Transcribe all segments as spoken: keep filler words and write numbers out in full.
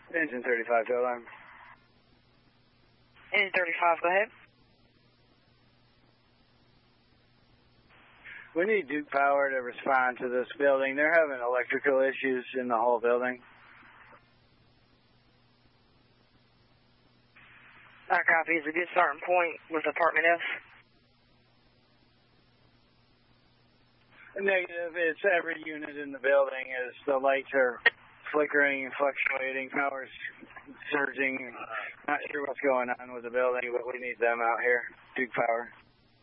Engine thirty-five, go alarm. Engine thirty-five, go ahead. We need Duke Power to respond to this building. They're having electrical issues in the whole building. That copy is a good starting point with Apartment F. Negative. It's every unit in the building as the lights are flickering and fluctuating. Power's surging. Not sure what's going on with the building, but we need them out here. Duke Power.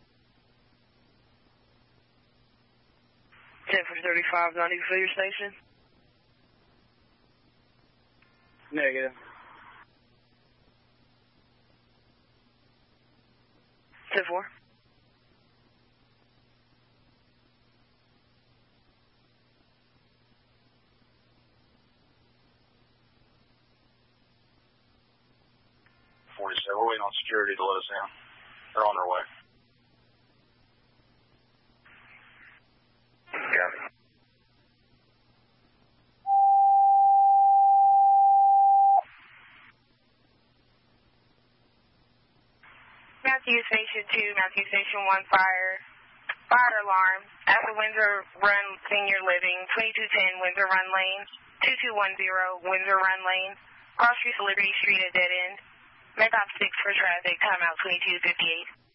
ten for thirty-five, not even for your station? Negative. ten four. forty-seven, we're waiting on security to let us in. They're on their way. Copy. Matthew Station two, Matthew Station one, fire. Fire alarm at the Windsor Run Senior Living, twenty-two ten Windsor Run Lane, two two one zero Windsor Run Lane, cross street to Liberty Street at dead end. Make op six for traffic, timeout twenty-two fifty-eight.